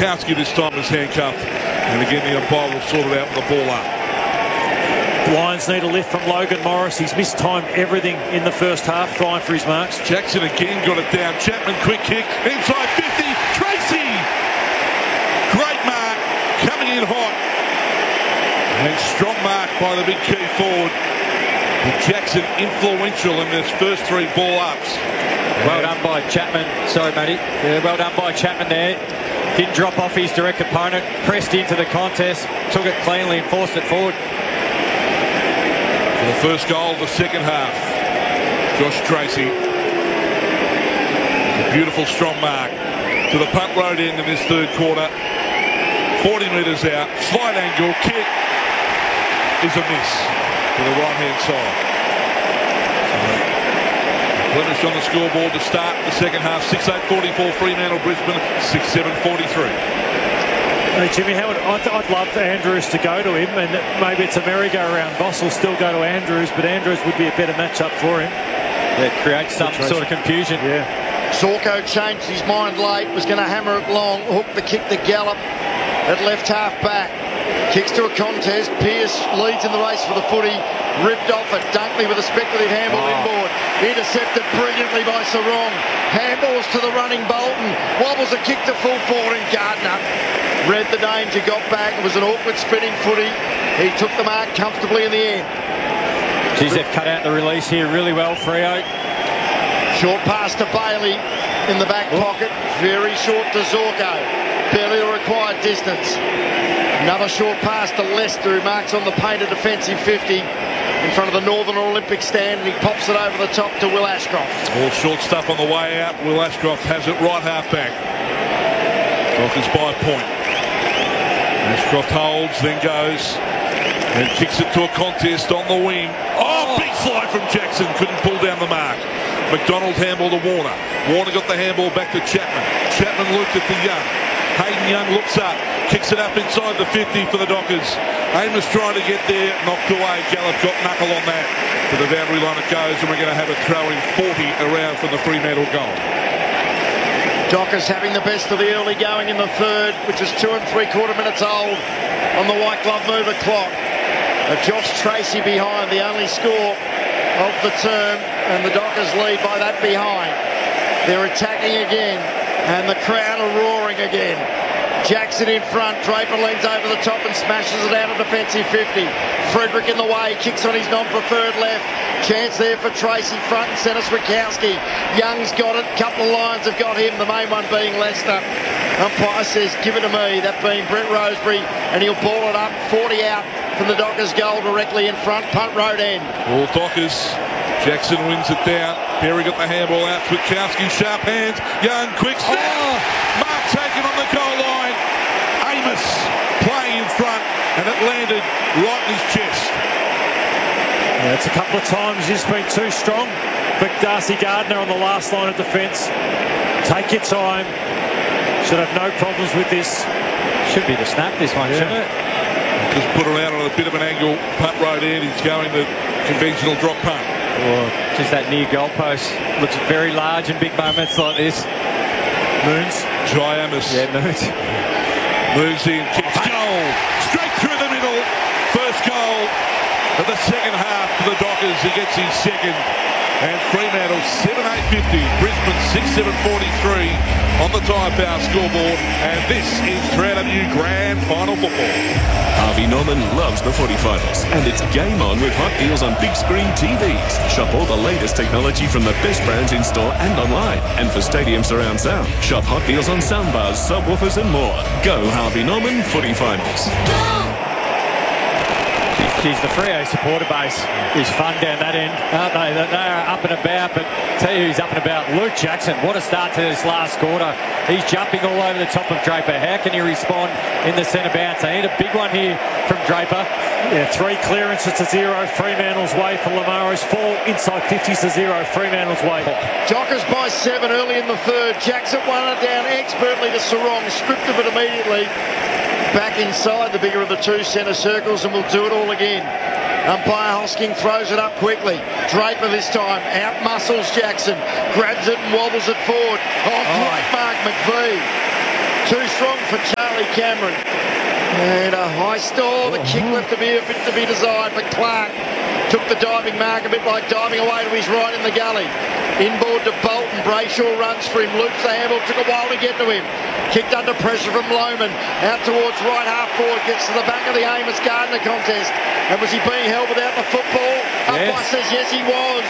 Kwiatkowski this time is handcuffed. And again, the umpire will sort it out with the ball up. Lions need a lift from Logan Morris. He's mistimed everything in the first half, trying for his marks. Jackson again got it down. Chapman, quick kick. Inside 50. Tracy! Great mark. Coming in hot. And strong mark by the big key forward. Jackson influential in this first 3 ball ups. Well done by Chapman. Sorry, Matty. Yeah, well done by Chapman there. Didn't drop off his direct opponent. Pressed into the contest. Took it cleanly and forced it forward. For the first goal of the second half. Josh Tracy. A beautiful strong mark to the punt road end in this third quarter. 40 metres out. Slight angle. Kick is a miss to the right-hand side. Blemish on the scoreboard to start the second half. 6-8-44 Fremantle, Brisbane 6-7-43. Hey Jimmy, I'd love for Andrews to go to him, and maybe it's a merry-go-round. Voss will still go to Andrews, but Andrews would be a better matchup for him. Yeah, it creates some sort of confusion. Yeah. Sorko changed his mind late, was going to hammer it long, hook the kick to Gallup at left half back. Kicks to a contest. Pearce leads in the race for the footy. Ripped off it. Dunkley with a speculative handball inboard. Intercepted brilliantly by Sarong. Handballs to the running Bolton. Wobbles a kick to full forward, and Gardner read the danger, got back. It was an awkward spinning footy. He took the mark comfortably in the end. Geez, they've cut out the release here really well, Freo. Short pass to Bailey in the back pocket. Very short to Zorko. Barely the required distance. Another short pass to Lester, who marks on the painted defensive 50 in front of the Northern Olympic stand, and he pops it over the top to Will Ashcroft. All short stuff on the way out. Will Ashcroft has it right half back. Dockers by a point. Ashcroft holds, then goes and kicks it to a contest on the wing. Oh, big fly from Jackson. Couldn't pull down the mark. McDonald handball to Warner. Warner got the handball back to Chapman. Chapman looked at the Young. Hayden Young looks up, kicks it up inside the 50 for the Dockers. Amos trying to get there, knocked away. Gallup got knuckle on that. To the boundary line it goes, and we're going to have a throw-in 40 around from the Fremantle goal. Dockers having the best of the early going in the third, which is 2 3/4 minutes old on the white glove mover clock. Josh Tracy behind, the only score of the term, and the Dockers lead by that behind. They're attacking again, and the crowd are roaring again. Jackson in front, Draper leans over the top and smashes it out of defensive 50. Frederick in the way, kicks on his non-preferred left. Chance there for Tracy, front and centre Switkowski. Young's got it, couple of Lions have got him, the main one being Lester. Umpire says, give it to me, that being Brett Rosebery, and he'll ball it up, 40 out from the Dockers goal directly in front, punt road end. All Dockers. Jackson wins it down. Perry got the handball out. Switkowski, sharp hands. Young, quick snap. Mark taken on the goal line. Amos playing in front, and it landed right in his chest. Yeah, it's a couple of times he's been too strong. But Darcy Gardner on the last line of defence. Take your time. Should have no problems with this. Should be the snap this one, shouldn't it? Just put it out on a bit of an angle. Punt road end. He's going the conventional drop punt. Oh, just that near goalpost. Looks very large in big moments like this. Moons. Jai Amos. Yeah, Moons. Moves in, kicks goal. Straight through the middle. First goal of the second half for the Dockers. He gets his second. And Fremantle 7-8-50. Brisbane 6-7-43 on the Tyre Power scoreboard. And this is 3AW Grand Final Football. Harvey Norman loves the footy finals, and it's game on with hot deals on big screen TVs. Shop all the latest technology from the best brands in store and online. And for stadium surround sound, shop hot deals on soundbars, subwoofers and more. Go Harvey Norman Footy Finals. Geez, the Freo supporter base is fun down that end, aren't they? They are up and about, but tell you who's up and about. Luke Jackson, what a start to this last quarter. He's jumping all over the top of Draper. How can he respond in the centre bounce? They need a big one here from Draper. Yeah, 3 clearances to 0, Fremantle's way for Lamaros. 4 inside 50s to 0, Fremantle's way. Dockers by 7 early in the third. Jackson won it down expertly to Sarong, stripped of it immediately. Back inside the bigger of the 2 centre circles, and we'll do it all again. Umpire Hosking throws it up quickly. Draper this time out muscles Jackson, grabs it and wobbles it forward. Oh, great mark McVee. Too strong for Cameron. And a high stall. The kick left to be a bit to be desired, but Clark took the diving mark a bit like diving away to his right in the gully. Inboard to Bolton. Brayshaw runs for him. Loops the handle. Took a while to get to him. Kicked under pressure from Lohman. Out towards right half forward. Gets to the back of the Amos Gardner contest. And was he being held without the football? Umpire says yes, he was.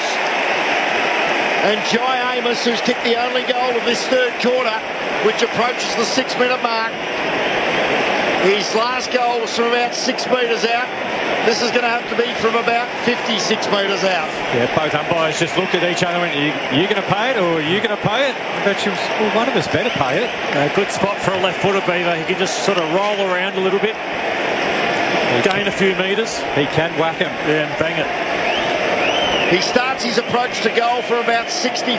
And Jai Amos, who's kicked the only goal of this third quarter, which approaches the 6-minute mark. His last goal was from about 6 metres out. This is going to have to be from about 56 metres out. Yeah, both umpires just looked at each other and went, are you going to pay it or are you going to pay it? But she was, well, one of us better pay it. A good spot for a left-footer, Beaver. He can just sort of roll around a little bit, gain a few metres. He can whack him. Yeah, and bang it. He starts his approach to goal from about 65.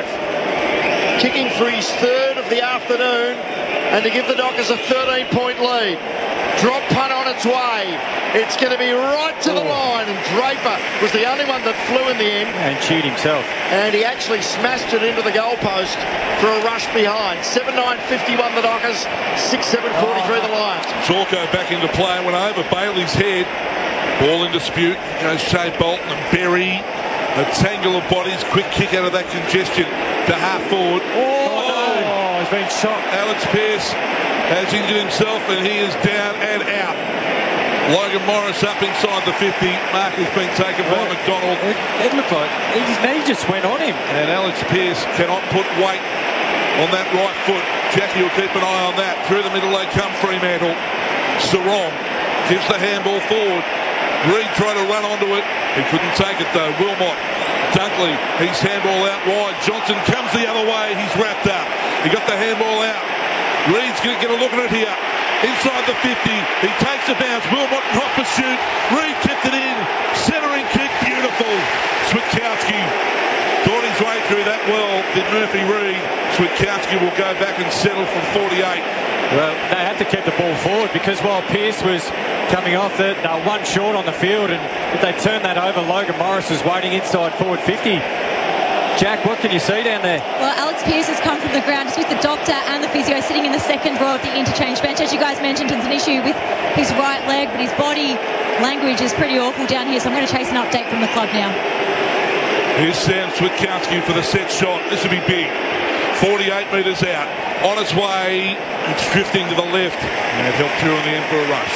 Kicking for his third of the afternoon and to give the Dockers a 13-point lead. Drop punt on its way. It's going to be right to the line, and Draper was the only one that flew in the end. And chewed himself. And he actually smashed it into the goalpost for a rush behind. 7-9-51 the Dockers, 6-7-43 the Lions. Zorko back into play, went over Bailey's head. Ball in dispute. Goes Shea Bolton and Berry. A tangle of bodies. Quick kick out of that congestion to half forward. He's been shot. Alex Pearce has injured himself and he is down and out. Logan Morris up inside the 50. Mark has been taken by McDonald. It looked like his knee just went on him. And Alex Pearce cannot put weight on that right foot. Jackie will keep an eye on that. Through the middle they come, Fremantle. Sarong gives the handball forward. Reid tried to run onto it. He couldn't take it though. Wilmot. Dunkley. His handball out wide. Johnson comes the other way. He's wrapped up. He got the handball out. Reid's going to get a look at it here. Inside the 50. He takes a bounce. Wilmot not pursuit. Reid kept it in. Centering kick. Beautiful. Switkowski thought his way through that well. Did Murphy Reid. Switkowski will go back and settle from 48. Well, they had to keep the ball forward because while Pearce was coming off, they were one short on the field, and if they turned that over, Logan Morris was waiting inside forward 50. Jack, what can you see down there? Well, Alex Pearce has come from the ground just with the doctor and the physio sitting in the second row of the interchange bench. As you guys mentioned, it's an issue with his right leg, but his body language is pretty awful down here, so I'm going to chase an update from the club now. Here's Sam Switkowski for the set shot. This will be big. 48 metres out. On its way, it's drifting to the left. And it helped through in the end for a rush.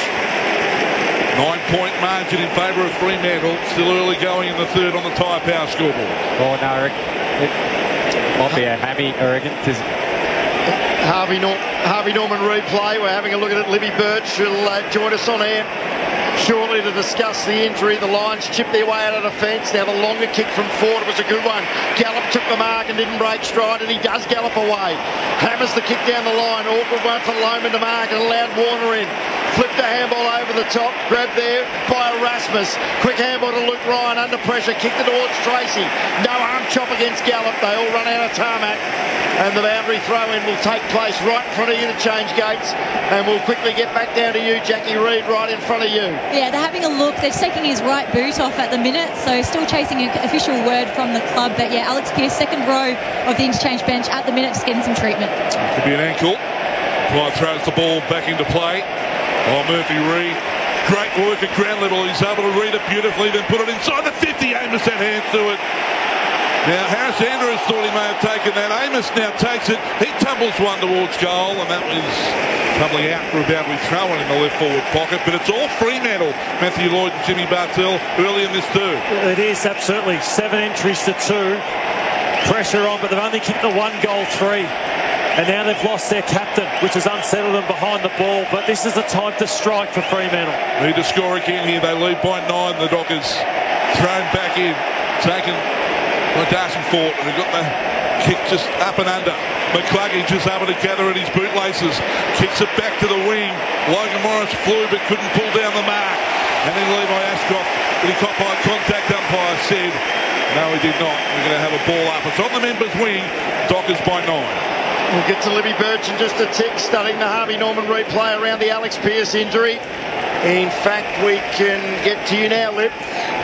9-point margin in favour of Fremantle. Still early going in the third on the Tyre Power scoreboard. Oh, no, it might be a hammy, I reckon. Harvey Norman replay. We're having a look at it. Libby Birch will join us on air shortly to discuss the injury. The Lions chipped their way out of defence. Now the longer kick from Ford was a good one. Gallup took the mark and didn't break stride, and he does gallop away. Hammers the kick down the line. Awkward one for Lohman to mark and allowed Warner in. Flipped the handball over the top. Grabbed there by Erasmus. Quick handball to Luke Ryan under pressure. Kicked it towards Tracy. No arm chop against Gallup. They all run out of tarmac. And the boundary throw-in will take place right in front of interchange gates. And we'll quickly get back down to you, Jackie Reid, right in front of you. Yeah, they're having a look. They're just taking his right boot off at the minute, so still chasing an official word from the club. But yeah, Alex Pearce, second row of the interchange bench at the minute, just getting some treatment. Could be an ankle. Clive throws the ball back into play. Oh, Murphy Reid. Great work at ground level. He's able to read it beautifully, then put it inside the 50. Amos had hands to it. Now, Harris Andrews thought he may have taken that. Amos now takes it. He tumbles one towards goal, and that was tumbling out for a boundary throw-in in the left forward pocket. But it's all Fremantle, Matthew Lloyd and Jimmy Bartell, early in this third. It is, absolutely. 7 entries to 2. Pressure on, but they've only kicked the 1-goal 3. And now they've lost their captain, which has unsettled them behind the ball. But this is the time to strike for Fremantle. Need to score again here. They lead by 9. The Dockers thrown back in. Taken by Darcy Fort. They've got the kick just up and under. McCluggage just able to gather at his bootlaces. Kicks it back to the wing. Logan Morris flew but couldn't pull down the mark. And then Levi Ashcroft, but he caught by contact, umpire said. No, he did not. We're going to have a ball up. It's on the members' wing. Dockers by 9. We'll get to Libby Birch in just a tick, studying the Harvey Norman replay around the Alex Pearce injury. In fact, we can get to you now, Lib.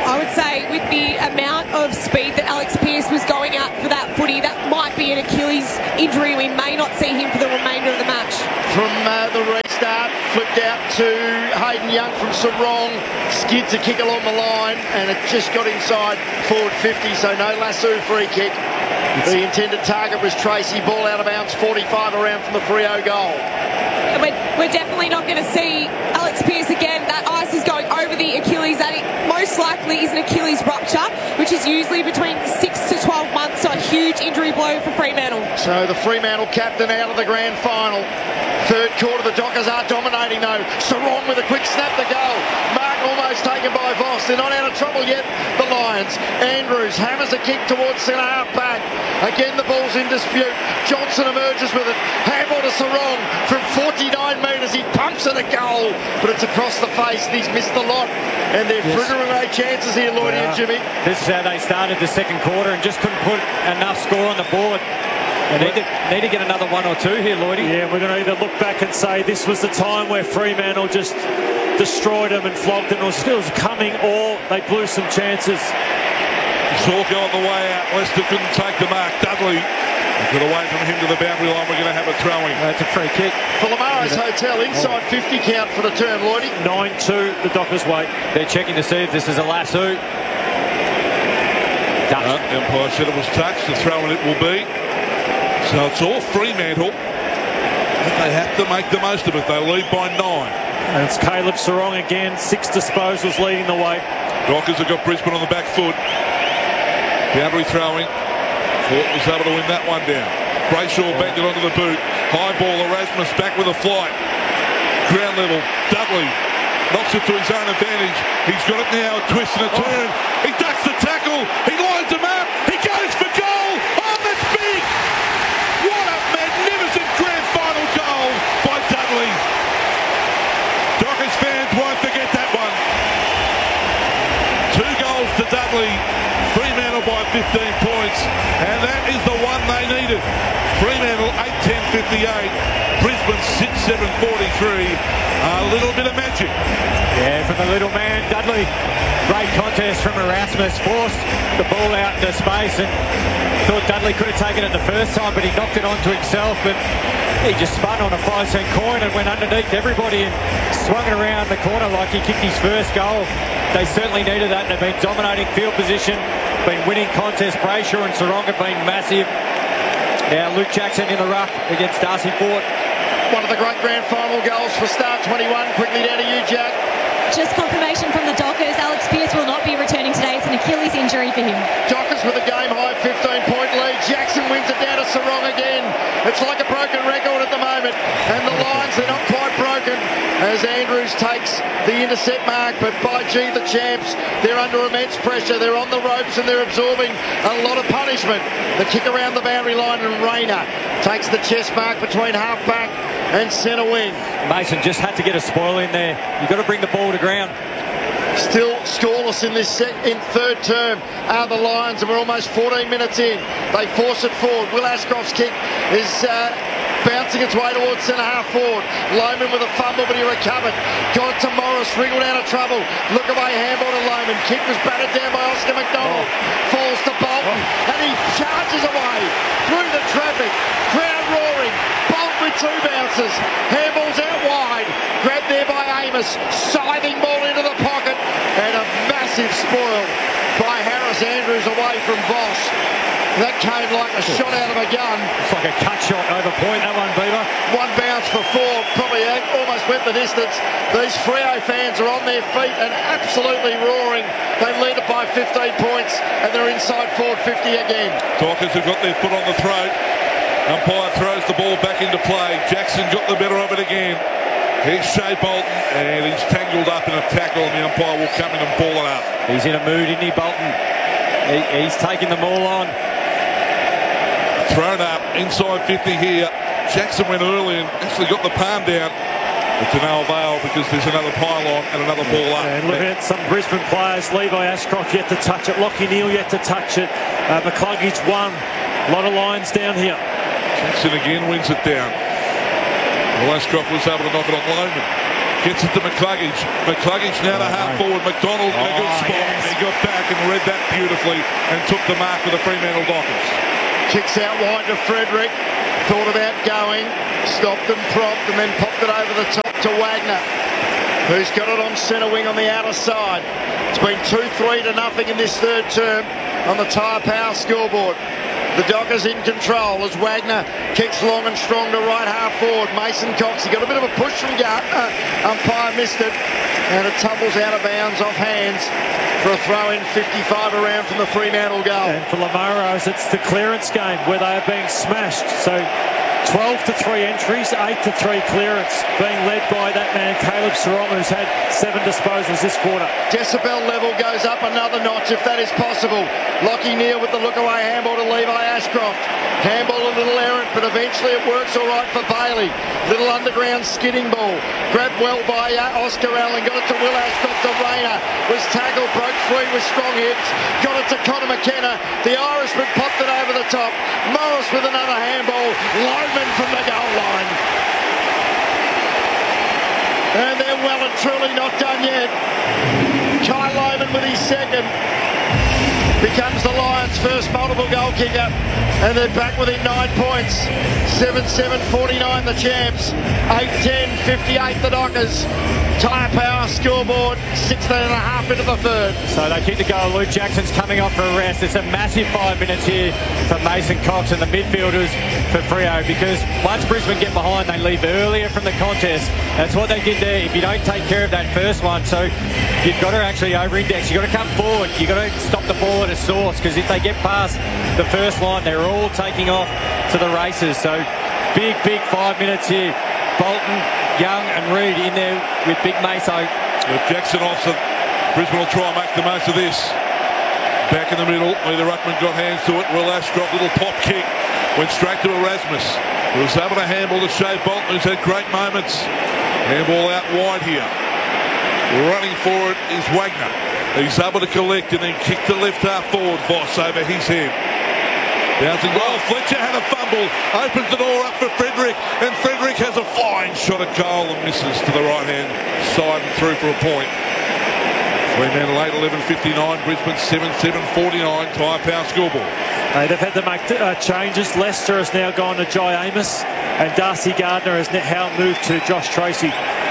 I would say with the amount of speed that Alex Pearce was going out for that footy, that might be an Achilles injury. We may not see him for the remainder of the match. From the restart, flipped out to Hayden Young from Sarong, skids a kick along the line, and it just got inside forward 50, so no lasso free kick. The intended target was Tracy, ball out of bounds, 45 around from the Freo goal. We're definitely not going to see Alex Pearce again. That ice is going over the Achilles. That most likely is an Achilles rupture, which is usually between 6 to 12 months, so a huge injury blow for Fremantle. So the Fremantle captain out of the grand final. Third quarter, the Dockers are dominating though. Sarong with a quick snap to go. Mark almost taken by Voss. They're not out of trouble yet, the Lions. Andrews hammers a kick towards centre half back. Again, the ball's in dispute. Johnson emerges with it. Handball to Sarong from 49 metres. He pumps it a goal, but it's across the face. He's missed a lot, and they're frittering away chances here, Lloydie and Jimmy. This is how they started the second quarter and just couldn't put enough score on the board. They need to get another one or two here, Lloydie. Yeah, we're going to either look back and say this was the time where Fremantle just destroyed them and flogged them. It was coming, or they blew some chances. Sorko on the way out. Leicester couldn't take the mark. Dudley got away from him to the boundary line. We're going to have a throwing. That's a free kick. For Lamaro's Hotel, inside 50 count for the turn, Lloydie. 9-2, the Dockers wait. They're checking to see if this is a lasso. The umpire said it was touched. The throw-in it will be. So it's all Fremantle. But they have to make the most of it. They lead by 9. And it's Caleb Sarong again. 6 disposals leading the way. Dockers have got Brisbane on the back foot. Boundary throwing. Fort was able to win that one down. Brayshaw banked it onto the boot. High ball, Erasmus back with a flight. Ground level, Dudley knocks it to his own advantage. He's got it now, a twist and a turn. He ducks the tackle. He lines him up. He goes for goal. Oh, that's big. What a magnificent grand final goal by Dudley. Dockers fans won't forget that one. 2 goals to Dudley. Fremantle by 15 points, and that is the one they needed. Fremantle 8-10-58, Brisbane 6-7-43. A little bit of magic. Yeah, from the little man, Dudley. Great contest from Erasmus. Forced the ball out into space and thought Dudley could have taken it the first time, but he knocked it onto himself. But he just spun on a 5-cent coin and went underneath everybody and swung it around the corner like he kicked his first goal. They certainly needed that. They've been dominating field position, been winning contests. Brayshaw and Sarong have been massive. Now Luke Jackson in the ruck against Darcy Fort. One of the great grand final goals for Star 21. Quickly down to you, Jack. Just confirmation from the Dockers. Alex Pearce will not be returning today. It's an Achilles injury for him. Dockers with a game-high 15-point lead. Jackson wins it down to Sarong again. It's like a broken record at the moment. And the Lions, they're not quite broken as Andrews takes the intercept mark. But by gee, the champs, they're under immense pressure. They're on the ropes and they're absorbing a lot of punishment. The kick around the boundary line, and Rayner takes the chest mark between half-back and centre wing. Mason just had to get a spoil in there. You've got to bring the ball to ground. Still scoreless in this third term are the Lions, and we're almost 14 minutes in. They force it forward. Will Ashcroft's kick is bouncing its way towards centre half forward. Lohman with a fumble, but he recovered. Got it to Morris, wriggled out of trouble. Look away, handball to Lohman. Kick was batted down by Oscar McDonald. Falls to Bolton, and he charges away through the traffic. Crowd roaring. Bolton with 2 bounces. Handball's out wide. Grabbed there by Amos. Scything ball into the pocket. And a massive spoil by Harris Andrews away from Voss. That came like a shot out of a gun. It's like a cut shot over point, that one, Beaver. 1 bounce for 4, probably almost went the distance. These Freo fans are on their feet and absolutely roaring. They lead it by 15 points and they're inside forward 50 again. Dockers have got their foot on the throat. Umpire throws the ball back into play. Jackson got the better of it again. Here's Shea Bolton, and he's tangled up in a tackle, and the umpire will come in and ball it up. He's in a mood, isn't he, Bolton? He's taking them all on. Thrown up, inside 50 here. Jackson went early and actually got the palm down. But to no avail because there's another pylon and another ball up. And look at some Brisbane players. Levi Ashcroft yet to touch it. Lockie Neal yet to touch it. McCluggage won. A lot of lines down here. Jackson again wins it down. Well, Ashcroft was able to knock it on Lohman. Gets it to McCluggage. McCluggage now to half forward. McDonald in a good spot. Yes. He got back and read that beautifully and took the mark for the Fremantle Dockers. Kicks out wide to Frederick. Thought about going. Stopped and propped and then popped it over the top to Wagner, who's got it on centre wing on the outer side. It's been 2-3 to nothing in this third term on the Tyre Power scoreboard. The Dockers in control as Wagner kicks long and strong to right half forward. Mason Cox, he got a bit of a push from Gardner. Umpire missed it, and it tumbles out of bounds off hands for a throw-in 55 around from the Fremantle goal. And for Lamaros, it's the clearance game where they are being smashed. So 12-3 entries, 8-3 clearance, being led by that man Caleb Sarong, who's had 7 disposals this quarter. Decibel level goes up another notch if that is possible. Lockie Neal with the look-away handball to Levi Ashcroft. Handball a little errant, but eventually it works all right for Bailey. Little underground skidding ball. Grabbed well by Oscar Allen. Got it to Will Ashcroft. To Rayner. Was tackled, broke free with strong hips. Got it to Connor McKenna. The Irishman popped it over the top. Morris with another handball. Loman from the goal line. And they're well and truly not done yet. Kai Loman with his second. Becomes the Lions' first multiple goal kicker, and they're back within 9 points. 7-7, 49 the champs. 8-10, 58 the Dockers. Tyre Power scoreboard, 16.5 into the third. So they kick the goal. Luke Jackson's coming off for a rest. It's a massive 5 minutes here for Mason Cox and the midfielders for Freo, because once Brisbane get behind, they leave earlier from the contest. That's what they did there. If you don't take care of that first one, so you've got to actually over-index. You've got to come forward. You've got to stop the ball at a source, because if they get past the first line, they're all taking off to the races. So big 5 minutes here. Bolton, Young and Reid in there with Big Maso. With Jackson off, so Brisbane will try and make the most of this. Back in the middle, either Ruckman got hands to it. Will Ashcroft, little pop kick, went straight to Erasmus, who was able to handball to Shea Bolton, who's had great moments. Handball out wide here. Running for it is Wagner. He's able to collect and then kick the left half forward. Voss over his head. Bouncing goal. Fletcher had a fumble. Opens the door up for Frederick. And Frederick has a flying shot at goal and misses to the right hand side and through for a point. Fremantle 8-11-59. Brisbane 7-7-49. Tyre Power scoreboard. They've had to make changes. Leicester has now gone to Jai Amos, and Darcy Gardner has now moved to Josh Tracy.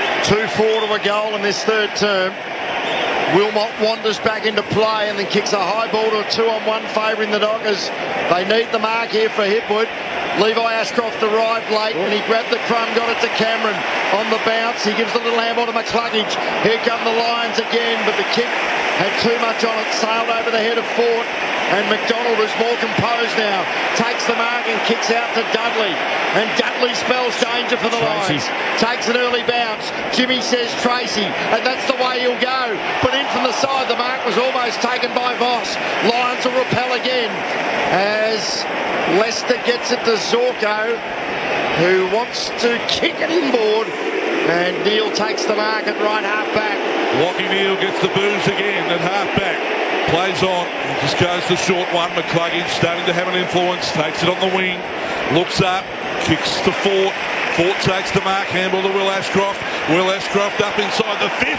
2-4 to a goal in this third term. Wilmot wanders back into play and then kicks a high ball to a 2-on-1 favouring the Dockers. They need the mark here for Hipwood. Levi Ashcroft arrived late and he grabbed the crumb, got it to Cameron on the bounce. He gives the little handball to McCluggage. Here come the Lions again, but the kick had too much on it, sailed over the head of Fort. And McDonald, who's more composed now, takes the mark and kicks out to Dudley. And Dudley spells danger for the Lions. Takes an early bounce. Jimmy says Tracy, and that's the way he'll go. But in from the side, the mark was almost taken by Voss. Lions will repel again as Leicester gets it to Zorko, who wants to kick it inboard. And Neal takes the mark at right half back. Lockie Neal gets the booze again at half back. Plays on, just goes the short one. McCluggage starting to have an influence, takes it on the wing, looks up, kicks to Fort. Fort takes the mark, handball to Will Ashcroft. Will Ashcroft up inside the 50.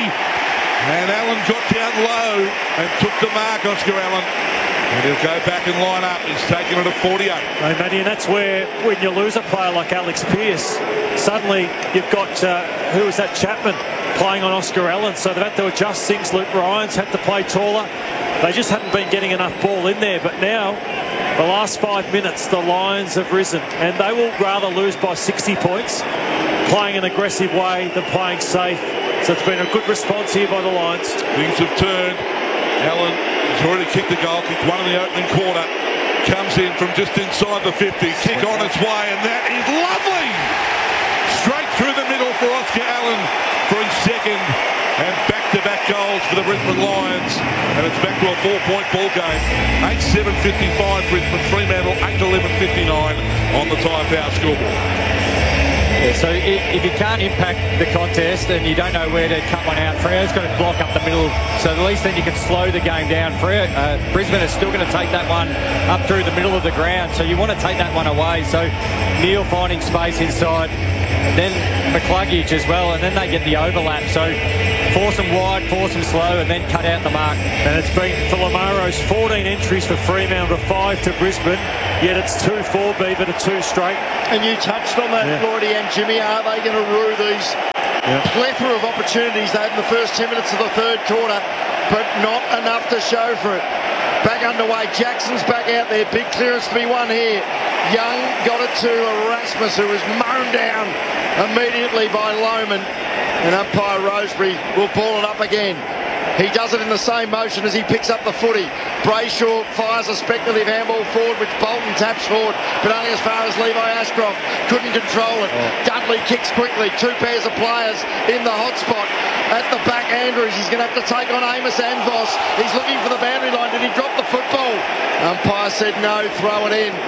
And Allen got down low and took the mark, Oscar Allen. And he'll go back and line up. He's taking it at 48. Hey, Matty, and that's where, when you lose a player like Alex Pearce, suddenly you've got, who was that, Chapman, playing on Oscar Allen. So they've had to adjust things. Luke Ryan's had to play taller. They just hadn't been getting enough ball in there. But now, the last 5 minutes, the Lions have risen. And they will rather lose by 60 points, playing an aggressive way than playing safe. So it's been a good response here by the Lions. Things have turned. Allen has already kicked the goal, kicked one in the opening quarter. Comes in from just inside the 50. Kick on its way, and that is lovely! Straight through the middle for Oscar Allen for his second. And back-to-back goals for the Brisbane Lions. And it's back to a 4-point ball game. 8-7-55 Brisbane, Fremantle 8-11-59 on the Tyre Power scoreboard. Yeah, so if you can't impact the contest and you don't know where to cut one out, Freo's got to block up the middle, so at least then you can slow the game down. Brisbane is still going to take that one up through the middle of the ground, so you want to take that one away. So Neal finding space inside, then McCluggage as well, and then they get the overlap. So force them wide, force them slow, and then cut out the mark. And it's been for Lamaro's 14 entries for Fremantle to 5 to Brisbane, yet it's 2-4 Beaver to 2 straight. And you touched on that, Lordy and Jimmy. Are they going to rue these plethora of opportunities they had in the first 10 minutes of the third quarter, but not enough to show for it? Back underway, Jackson's back out there, big clearance to be won here. Young got it to Erasmus, who was mown down immediately by Lohman, and umpire Rosebery will ball it up again. He does it in the same motion as he picks up the footy. Brayshaw fires a speculative handball forward, which Bolton taps forward, but only as far as Levi Ashcroft. Couldn't control it. Dudley kicks quickly. 2 pairs of players in the hot spot. At the back, Andrews. He's going to have to take on Amos and Voss. He's looking for the boundary line. Did he drop the football? Umpire said no, throw it in.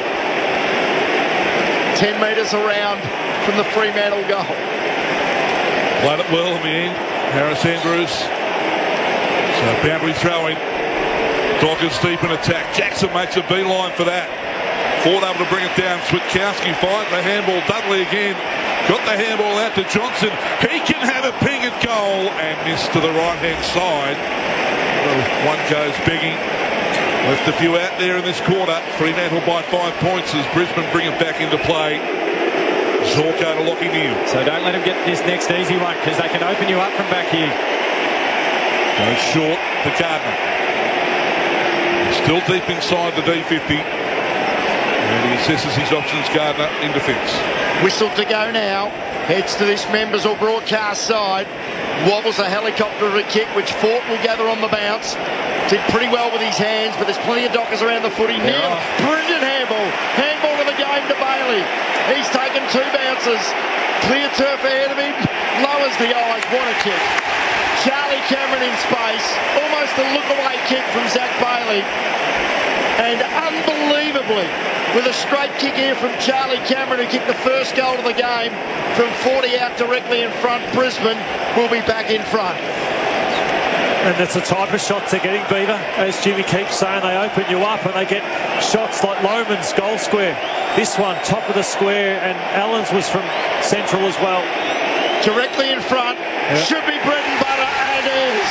10 metres around from the Fremantle goal. Played it well in the end. Harris Andrews. So boundary throwing. Dockers deep in attack. Jackson makes a beeline for that. Ford able to bring it down. Switkowski finds the handball. Dudley again. Got the handball out to Johnson. He can have a ping at goal and missed to the right-hand side. Well, one goes begging. Left a few out there in this quarter. Fremantle by 5 points as Brisbane bring it back into play. Zorko to Lockie Neal. So don't let him get this next easy one, because they can open you up from back here. Goes short to Gardner. Still deep inside the D50. And he assesses his options, Gardner, in defence. Whistle to go now. Heads to this members or broadcast side. Wobbles a helicopter to kick, which Fort will gather on the bounce. Did pretty well with his hands, but there's plenty of Dockers around the footy. Neal, brilliant handball. Handball of the game to Bailey. He's taken 2 bounces. Clear turf ahead of him. Lowers the eyes. What a kick. Charlie Cameron in space. Almost a look-away kick from Zach Bailey. And unbelievably, with a straight kick here from Charlie Cameron, who kicked the first goal of the game from 40 out directly in front, Brisbane will be back in front. And that's the type of shots they're getting, Beaver. As Jimmy keeps saying, they open you up and they get shots like Lohman's goal square. This one, top of the square, and Allen's was from central as well. Directly in front, should be bread and butter, and is.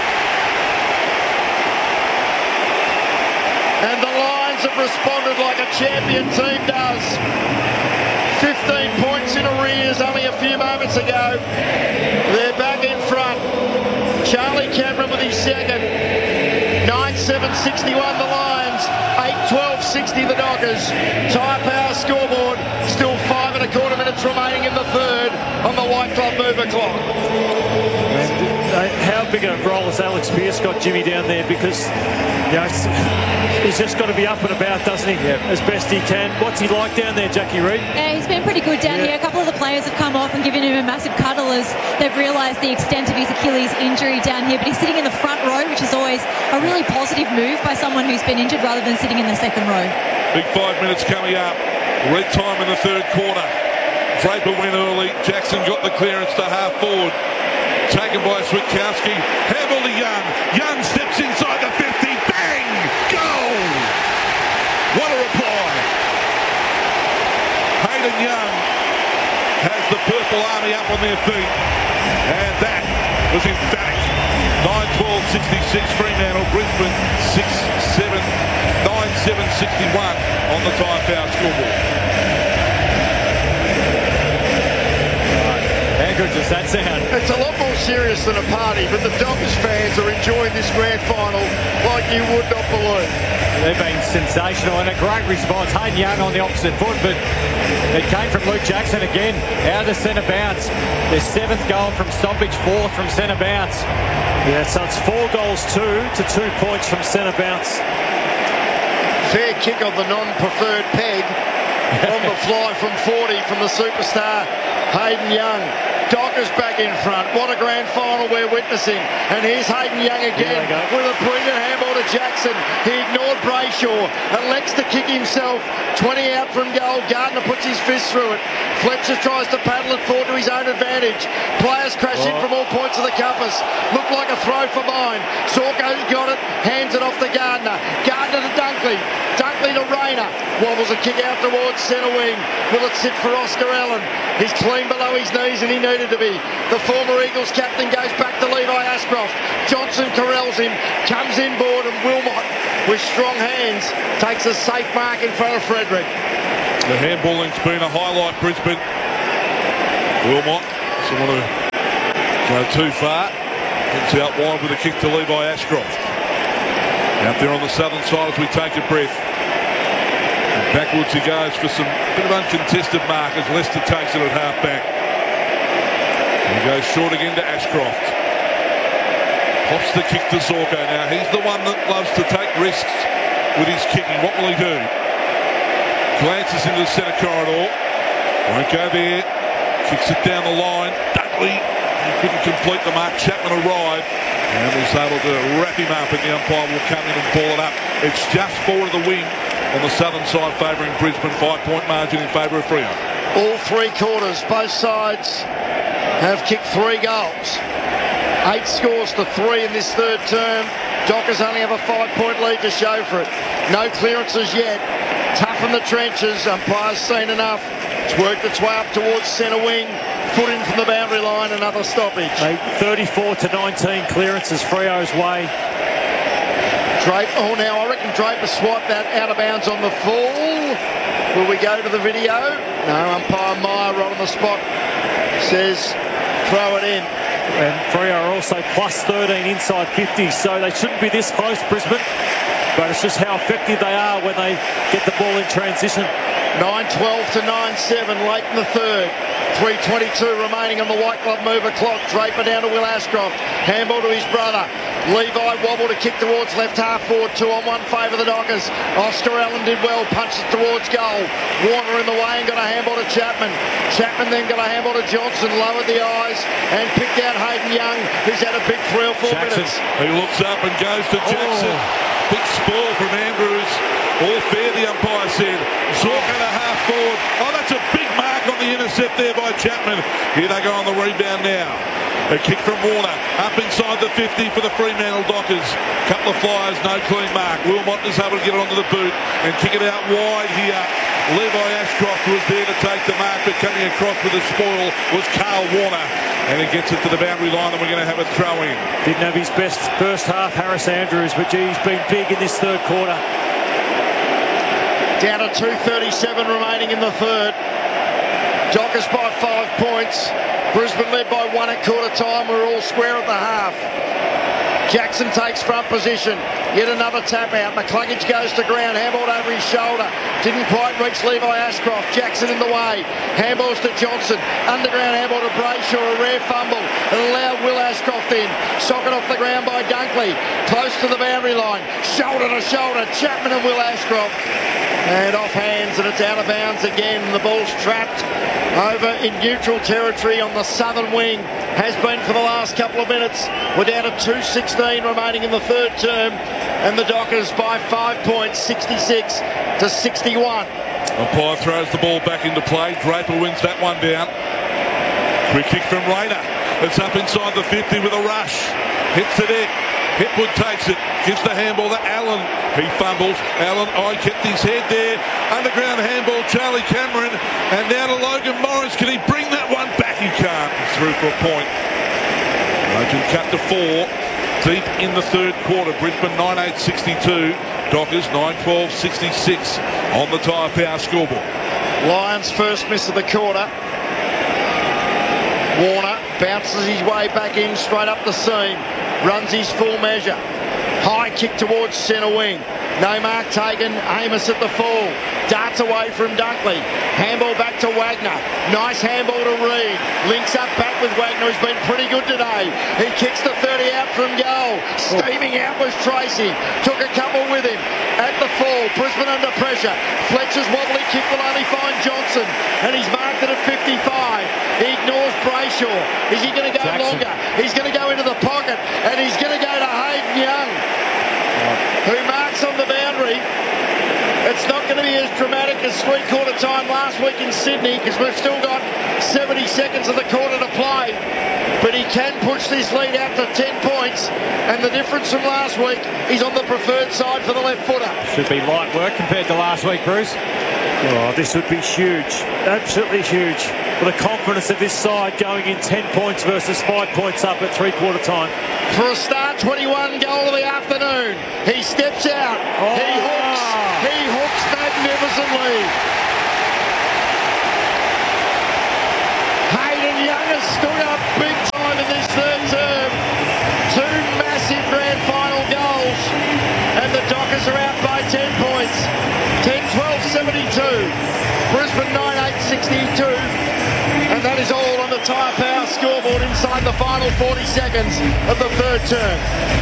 And the Lions have responded like a champion team does. 15 points in arrears only a few moments ago. They're back in front. Charlie Cameron with his second. 9-7-61 the Lions. 8-12-60 the Dockers. Tyre Power scoreboard. Still 5 1/4 minutes remaining in the third on the White Club Mover clock. How big a role has Alex Pearce got, Jimmy, down there? Because he's just got to be up and about, doesn't he? As best he can. What's he like down there, Jackie Reid? Yeah, he's been pretty good down here. A couple of the players have come off and given him a massive cuddle as they've realised the extent of his Achilles injury down here. But he's sitting in the front row, which is always a really positive move by someone who's been injured rather than sitting in the second row. Big 5 minutes coming up. Red time in the third quarter. Draper went early. Jackson got the clearance to half forward. Taken by Switkowski. Handball to Young. Young steps inside the 50. Bang! Goal! What a reply. Hayden Young has the Purple Army up on their feet. And that was emphatic. 9-12-66 Fremantle. Brisbane 6-7. 9-7-61 on the Tyre Power scoreboard. How good does that sound? It's a lot more serious than a party, but the Dockers fans are enjoying this grand final like you would not believe. They've been sensational and a great response. Hayden Young on the opposite foot, but it came from Luke Jackson again, out of the centre bounce. Their 7th goal from stoppage, 4th from centre bounce. Yeah, so it's 4 goals, 2 to 2 points from centre bounce. Fair kick on the non-preferred peg. On the fly from 40 from the superstar Hayden Young. Dockers back in front. What a grand final we're witnessing. And here's Hayden Young again with a brilliant handball to Jackson. He ignores ignored Brayshaw, elects to kick himself. 20 out from goal. Gardner puts his fist through it. Fletcher tries to paddle it forward to his own advantage. Players crash in from all points of the compass. Looked like a throw for mine. Sorko's got it, hands it off to Gardner. Gardner to Dunkley. Dunkley to Rayner. Wobbles a kick out towards centre wing. Will it sit for Oscar Allen? He's clean below his knees and he needed to be. The former Eagles captain goes back to Levi Ashcroft. Johnson corrals him, comes inboard, and Wilmot, with strong hands, takes a safe mark in front of Frederick. The handballing's been a highlight, Brisbane. Wilmot doesn't want to go too far. Gets out wide with a kick to Levi Ashcroft. Out there on the southern side as we take a breath. And backwards he goes for some bit of uncontested markers. Lester takes it at half back. And he goes short again to Ashcroft. Pops the kick to Zorko. Now he's the one that loves to take risks with his kicking. What will he do? Glances into the centre corridor. Won't go there. Kicks it down the line. Dunkley, he couldn't complete the mark. Chapman arrived and was able to wrap him up, and the umpire will come in and ball it up. It's just forward of the wing on the southern side, favouring Brisbane. 5-point margin in favour of Freo. All three quarters, both sides have kicked 3 goals. 8 scores to 3 in this third term. Dockers only have a 5-point lead to show for it. No clearances yet. Tough in the trenches. Umpire's seen enough. It's worked its way up towards centre wing. Foot in from the boundary line. Another stoppage. 34-19 clearances Freo's way. Draper. Oh, now I reckon Draper swiped that out of bounds on the full. Will we go to the video? No. Umpire Meyer right on the spot says throw it in. And Freo are also plus 13 inside 50, so they shouldn't be this close, Brisbane. But it's just how effective they are when they get the ball in transition. 9-12 to 9-7 late in the third. 3:22 remaining on the white glove mover clock. Draper down to Will Ashcroft. Handball to his brother. Levi wobble to kick towards left half forward. 2-on-1 favour the Dockers. Oscar Allen did well. Punched it towards goal. Warner in the way and got a handball to Chapman. Chapman then got a handball to Johnson. Lowered the eyes and picked out Hayden Young, who's had a big 3 or 4 minutes. He looks up and goes to Jackson. Big spoil from Andrews. All fair, the umpire said. Zorko to half forward. Oh, that's a big mark on the intercept there by Chapman. Here they go on the rebound now. A kick from Warner. Up inside the 50 for the Fremantle Dockers. Couple of flyers, no clean mark. Wilmot is able to get it onto the boot and kick it out wide here. Levi Ashcroft was there to take the mark, but coming across with the spoil was Carl Warner. And he gets it to the boundary line, and we're going to have a throw in. Didn't have his best first half, Harris Andrews, but gee, he's been big in this third quarter. Down to 2:37 remaining in the third. Dockers by 5 points. Brisbane led by 1 at quarter time. We're all square at the half. Jackson takes front position. Yet another tap out. McCluggage goes to ground. Handball over his shoulder. Didn't quite reach Levi Ashcroft. Jackson in the way. Handballs to Johnson. Underground handball to Brayshaw. A rare fumble. It allowed Will Ashcroft in. Socket off the ground by Dunkley. Close to the boundary line. Shoulder to shoulder. Chapman and Will Ashcroft. And off hands, and it's out of bounds again. The ball's trapped over in neutral territory on the southern wing. Has been for the last couple of minutes. We're down to 2:16 remaining in the third term. And the Dockers by 5 points, 66 to 61. Umpire throws the ball back into play. Draper wins that one down. Quick kick from Rayner. It's up inside the 50 with a rush. Hits the deck. Hipwood takes it. Gives the handball to Allen. He fumbles. Allen, kept his head there. Underground handball, Charlie Cameron. And now to Logan Morris. Can he bring that one back? He can't. He's through for a point. Logan cut to 4. Deep in the third quarter. Brisbane 9-8-62. Dockers 9-12-66 on the Tyre Power scoreboard. Lions first miss of the quarter. Warner bounces his way back in straight up the seam. Runs his full measure. High kick towards centre wing. No mark taken. Amos at the full. Darts away from Dunkley. Handball back to Wagner. Nice handball to Reid. Links up back with Wagner, who's been pretty good today. He kicks the 30 out from goal. Steaming out was Tracy. Took a couple with him. At the full. Brisbane under pressure. Fletcher's wobbly kick will only find Johnson. And he's marked it at 55. He ignores Brayshaw. Is he going to go longer? He's going to go into the pocket. And he's going to go to Hayden Young, who marks on the boundary. Henry. It's not going to be as dramatic as three-quarter time last week in Sydney because we've still got 70 seconds of the quarter to play. But he can push this lead out to 10 points. And the difference from last week, he's on the preferred side for the left footer. Should be light work compared to last week, Bruce. Oh, this would be huge. Absolutely huge. For the confidence of this side going in 10 points versus 5 points up at three-quarter time. For a start, 21 goal of the afternoon. He steps out. Oh. He hooks magnificently. Hayden Young has stood up big time in this third term. Two massive grand final goals. And the Dockers are out by 10 points. 10-12-72. Brisbane 9-8-62. And that is all on the Tyre Power scoreboard inside the final 40 seconds of the third term.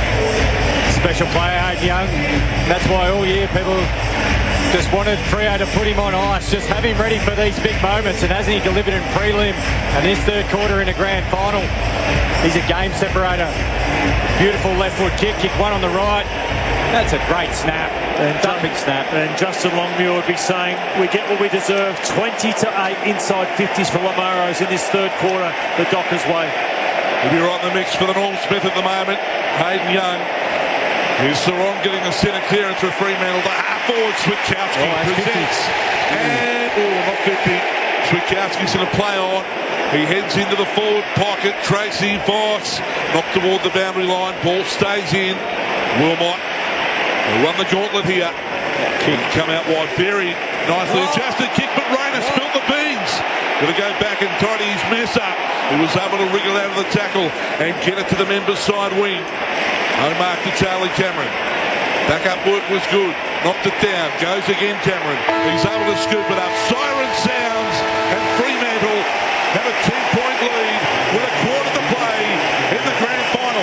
Special player, Hayden Young. That's why all year people just wanted Freo to put him on ice, just have him ready for these big moments, and hasn't he delivered in prelim and this third quarter in a grand final? He's a game separator. Beautiful left foot kick one on the right. That's a great snap. And jumping snap. And Justin Longmuir would be saying, we get what we deserve. 20-8 inside 50s for Lamaros in this third quarter, the Dockers way. He'll be right in the mix for the Norm Smith at the moment. Hayden Young. Here's Sarong getting a centre clearance for Fremantle. The half-forward Switkowski presents. And, not 50. Switkowski's going to play on. He heads into the forward pocket. Tracy Voss knocked toward the boundary line. Ball stays in. Wilmot will run the gauntlet here. Kick come out wide. Very nicely adjusted kick, but Rayner spilled the beans. Going to go back and tidy his mess up. He was able to wriggle out of the tackle and get it to the members' side wing. Omar to Charlie Cameron. Back up work was good. Knocked it down. Goes again Cameron. He's able to scoop it up. Siren sounds and Fremantle have a 10-point lead with a quarter to play in the grand final.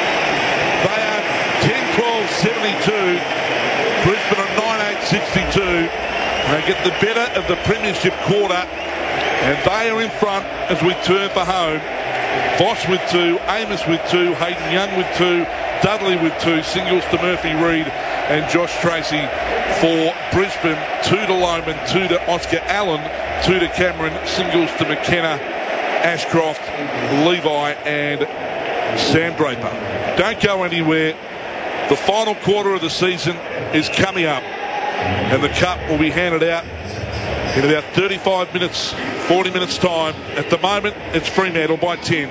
They are 10-12-72. Brisbane are 9-8-62. They get the better of the premiership quarter and they are in front as we turn for home. Voss with 2, Amos with 2, Hayden Young with 2, Dudley with 2, singles to Murphy Reid and Josh Tracy for Brisbane, 2 to Loman, 2 to Oscar Allen, 2 to Cameron, singles to McKenna, Ashcroft, Levi and Sam Draper. Don't go anywhere. The final quarter of the season is coming up and the cup will be handed out in about 35 minutes, 40 minutes time. At the moment, it's Fremantle by 10.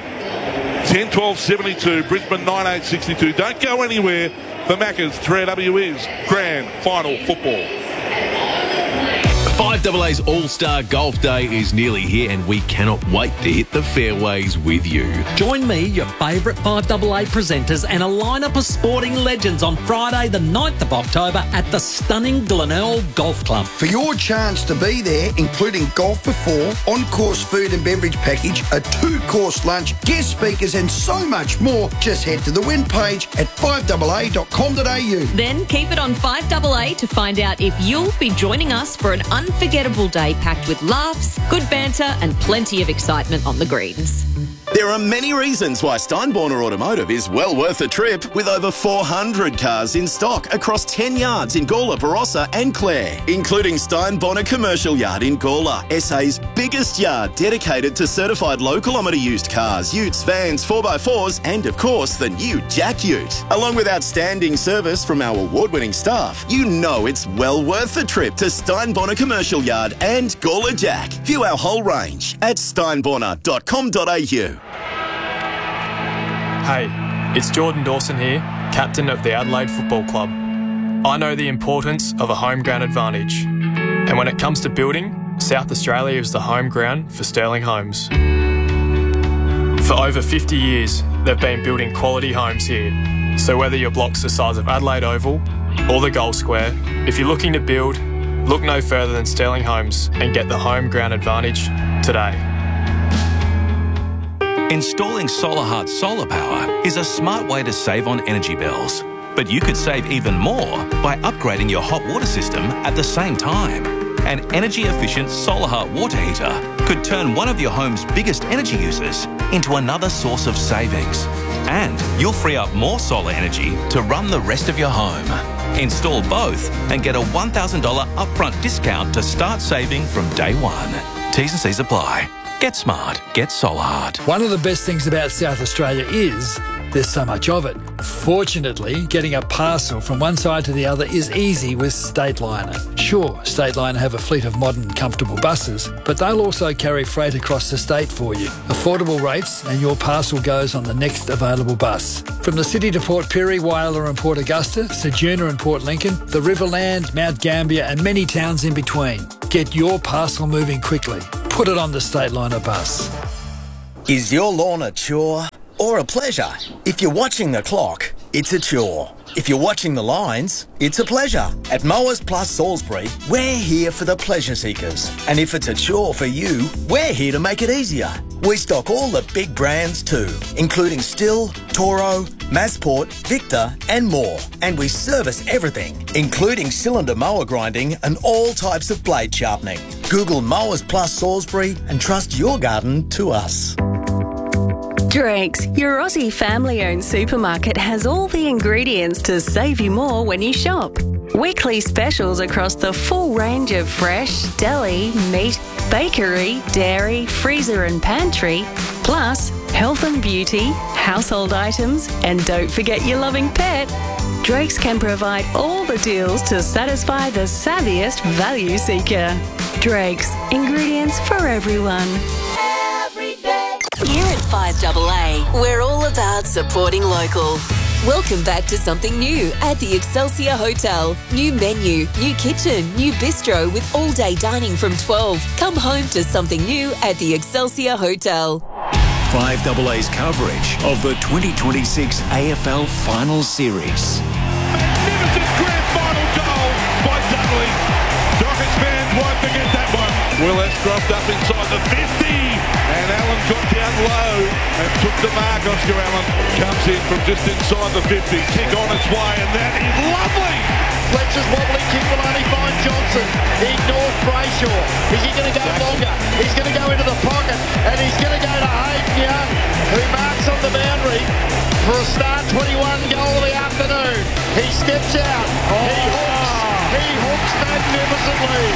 10-12-72, Brisbane 9-8-62. Don't go anywhere. The Maccas, 3AW is Grand Final Football. 5AA's All-Star Golf Day is nearly here and we cannot wait to hit the fairways with you. Join me, your favourite 5AA presenters and a lineup of sporting legends on Friday the 9th of October at the stunning Glenelg Golf Club. For your chance to be there, including golf for 4, on-course food and beverage package, a 2-course lunch, guest speakers and so much more, just head to the win page at 5AA.com.au. Then keep it on 5AA to find out if you'll be joining us for an unforgettable day packed with laughs, good banter and plenty of excitement on the greens. There are many reasons why Steinborner Automotive is well worth a trip with over 400 cars in stock across 10 yards in Gawler, Barossa and Clare, including Steinborner Commercial Yard in Gawler, SA's biggest yard dedicated to certified low-kilometre used cars, utes, vans, 4x4s and, of course, the new Jack Ute. Along with outstanding service from our award-winning staff, you know it's well worth the trip to Steinborner Commercial Yard and Gawler Jack. View our whole range at steinborner.com.au. Hey, it's Jordan Dawson here, captain of the Adelaide Football Club. I know the importance of a home ground advantage. And when it comes to building, South Australia is the home ground for Sterling Homes. For over 50 years, they've been building quality homes here. So whether your block's the size of Adelaide Oval or the Gold Square, if you're looking to build, look no further than Sterling Homes and get the home ground advantage today. Installing SolarHeart solar power is a smart way to save on energy bills. But you could save even more by upgrading your hot water system at the same time. An energy-efficient SolarHeart water heater could turn one of your home's biggest energy users into another source of savings. And you'll free up more solar energy to run the rest of your home. Install both and get a $1,000 upfront discount to start saving from day one. T's and C's apply. Get smart. Get Solar Hard. One of the best things about South Australia is there's so much of it. Fortunately, getting a parcel from one side to the other is easy with Stateliner. Sure, Stateliner have a fleet of modern, comfortable buses, but they'll also carry freight across the state for you. Affordable rates and your parcel goes on the next available bus. From the city to Port Pirie, Whyalla and Port Augusta, Ceduna and Port Lincoln, the Riverland, Mount Gambier and many towns in between. Get your parcel moving quickly. Put it on the Stateliner bus. Is your lawn a chore or a pleasure? If you're watching the clock, it's a chore. If you're watching the lines, it's a pleasure. At Mowers Plus Salisbury, we're here for the pleasure seekers. And if it's a chore for you, we're here to make it easier. We stock all the big brands too, including Stihl, Toro, Massport, Victor and more. And we service everything, including cylinder mower grinding and all types of blade sharpening. Google Mowers Plus Salisbury and trust your garden to us. Drake's, your Aussie family-owned supermarket, has all the ingredients to save you more when you shop. Weekly specials across the full range of fresh, deli, meat, bakery, dairy, freezer and pantry, plus health and beauty, household items, and don't forget your loving pet. Drake's can provide all the deals to satisfy the savviest value seeker. Drake's, ingredients for everyone. Here at 5AA, we're all about supporting local. Welcome back to something new at the Excelsior Hotel. New menu, new kitchen, new bistro with all-day dining from 12. Come home to something new at the Excelsior Hotel. 5AA's coverage of the 2026 AFL Final Series. Magnificent grand final goal by Dudley. Dockers fans won't forget that one. Will Ashcroft up inside the 50. And Allen got down low and took the mark. Oscar Allen comes in from just inside the 50. Kick on its way, and that is lovely. Fletcher's wobbly kick will only find Johnson. He ignores Brayshaw. Is he going to go longer? He's going to go into the pocket, and he's going to go to Hayden Young, who marks on the boundary for a start 21 goal of the afternoon. He steps out. He hooks magnificently.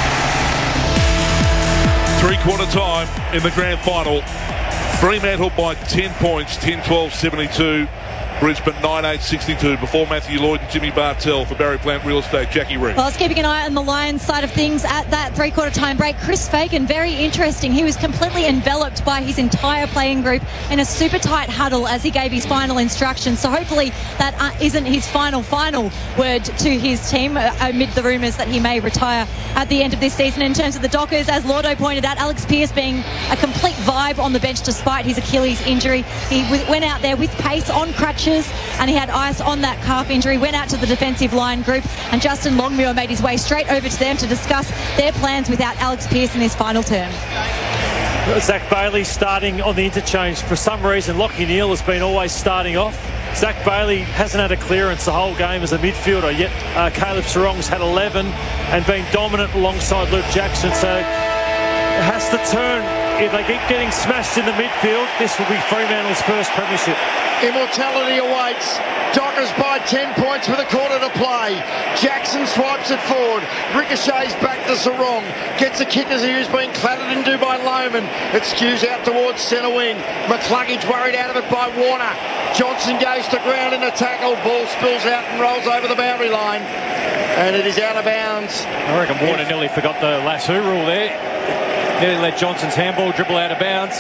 Three-quarter time in the grand final. Fremantle by 10 points, 10-12-72. Brisbane 9-8-62 before Matthew Lloyd and Jimmy Bartell for Barry Plant Real Estate. Jackie Reid. Well, I was keeping an eye on the Lions side of things at that three-quarter time break. Chris Fagan, very interesting. He was completely enveloped by his entire playing group in a super tight huddle as he gave his final instructions. So hopefully that isn't his final word to his team amid the rumours that he may retire at the end of this season. In terms of the Dockers, as Lordo pointed out, Alex Pearce being a complete vibe on the bench despite his Achilles injury. He went out there with pace on crutches and he had ice on that calf injury, went out to the defensive line group, and Justin Longmuir made his way straight over to them to discuss their plans without Alex Pearce in his final term. Zach Bailey starting on the interchange. For some reason, Lachie Neale has been always starting off. Zach Bailey hasn't had a clearance the whole game as a midfielder, yet Caleb Sarong's had 11 and been dominant alongside Luke Jackson, so it has to turn. If they keep getting smashed in the midfield, this will be Fremantle's first premiership. Immortality awaits. Dockers by 10 points with a quarter to play. Jackson swipes it forward. Ricochets back to Sarong. Gets a kick as he was being clattered into by Lohman. It skews out towards centre wing. McCluggage worried out of it by Warner. Johnson goes to ground in a tackle. Ball spills out and rolls over the boundary line. And it is out of bounds. I reckon Warner nearly forgot the lasso rule there. Nearly let Johnson's handball dribble out of bounds.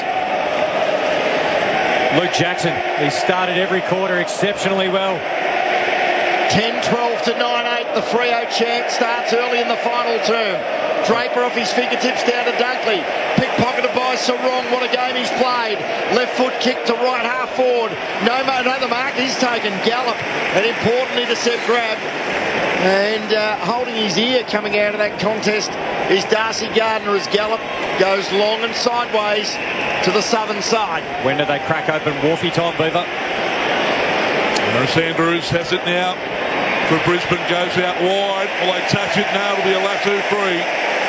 Luke Jackson, he started every quarter exceptionally well. 10-12 to 9-8. The Freo chant starts early in the final term. Draper off his fingertips down to Dunkley. Pickpocketed by Sarong. What a game he's played. Left foot kick to right half forward. No, the mark he's taken. Gallup. And importantly to Seb Grab. And holding his ear coming out of that contest is Darcy Gardner as Gallup goes long and sideways to the southern side. When do they crack open Wharfie time, Beaver? Maurice Andrews has it now for Brisbane, goes out wide. Will they touch it? No, it'll be a lasso free.